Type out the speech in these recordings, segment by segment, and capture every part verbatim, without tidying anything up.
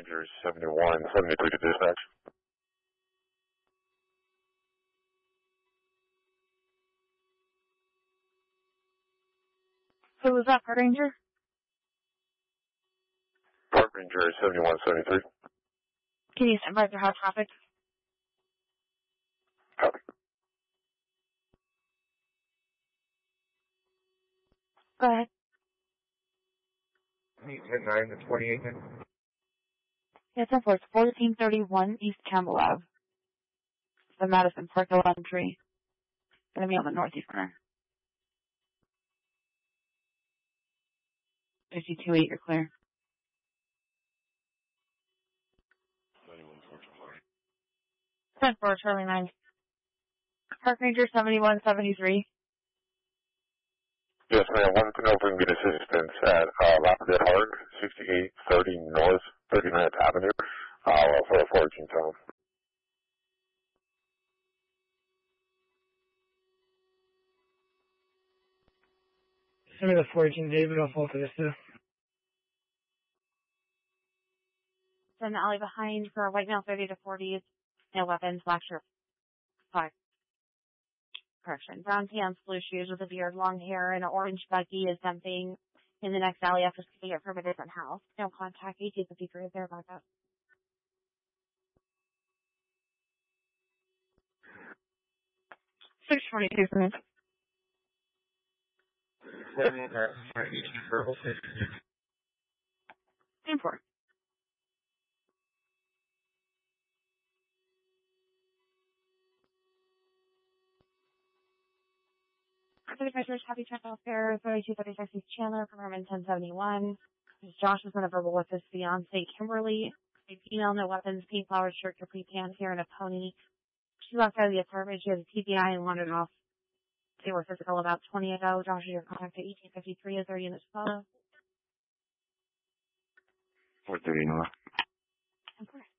Rangers seventy-one seventy-three to dispatch. Who was that, Park Ranger? Park Ranger seventy-one seventy-three. Can you stand by for hot traffic? Copy. Go ahead. ten nine to twenty-eight. Yeah, ten four. It's fourteen thirty-one East Campbell Ave. The Madison Park Elementary. Gonna be on the northeast corner. fifty-two eight, you're clear. ten four, Charlie nine. Park Ranger seventy-one seventy-three. Yes, ma'am. Wanted to know if we can get assistance at uh, Lafayette Park, sixty-eight thirty North thirty-ninth Avenue, uh, for a foraging town. Send me the foraging, David. I'll fall for this too. It's in the alley behind for a white male thirty to forty. No weapons, black shirt. Five. Correction. Brown pants, blue shoes with a beard, long hair, and an orange buggy is dumping in the next alley after skipping it from a different house. No contact. eighteen fifty-three is there. Back up. six twenty-two for me. ten four. City Commissioners, happy check off there, thirty-two thirty-six East Chandler, from Herman ten seventy-one. Josh has been a verbal with his fiancée, Kimberly. A female, no weapons, pink flowered shirt, capri pants, hair, and a pony. She left out of the apartment. She has a T B I and wandered off. They were physical about twenty ago. Josh, your contact at eighteen fifty-three. Is there units to follow? four thirty North. Of course.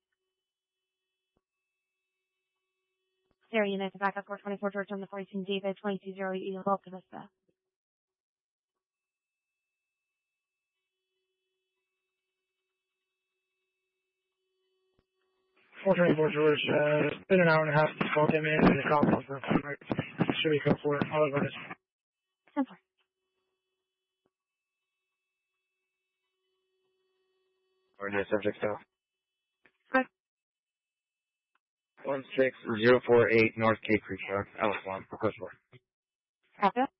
Sarah, unit to back up four twenty-four George on the forty-two David, twenty-two zero Eagle Optimista. four twenty-four George, uh, it's been an hour and a half since the call came in, and the call was for a phone right. Should we go for it? All of us. ten four. Or no subject stuff. Good. one six zero four eight North Cape Creek Road, Alice one, request for. Copy.